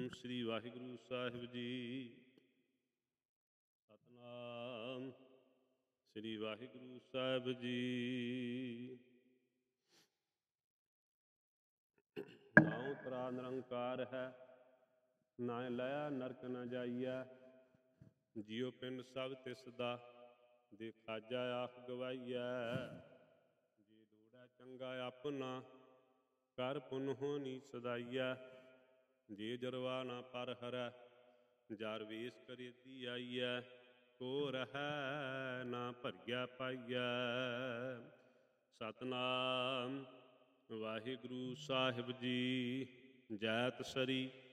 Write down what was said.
ਸ੍ਰੀ ਵਾਹਿਗੁਰੂ ਸਾਹਿਬ ਜੀ। ਸਤਨਾਮ ਸ੍ਰੀ ਵਾਹਿਗੁਰੂ ਸਾਹਿਬ ਜੀ। ਨਾਉ ਤਰਾ ਨਿਰੰਕਾਰ ਹੈ, ਨਾ ਲਿਆ ਨਰਕ ਨ ਜਾਈਐ। ਜਿਉ ਪਿੰਡ ਸਭ ਤਿਸ ਦਾ, ਦੇ ਖਾਜਾ ਆਪ ਗਵਾਈਐ। ਜੇ ਦੋੜਾ ਚੰਗਾ ਆਪਣਾ, ਕਰ ਪੁਨ ਹੋਣੀ ਸਦਾਈਐ। ਜੇ ਜਰਵਾ ਨਾ ਪਰ ਹਰੈ, ਜਰ ਵੇਸ ਕਰੇਤੀ ਆਈਐ। ਕੋ ਰਹੈ ਨਾ ਭਰੀਆ ਪਾਈਐ। ਸਤਨਾਮ ਵਾਹਿਗੁਰੂ ਸਾਹਿਬ ਜੀ। ਜੈਤ ਸਰੀ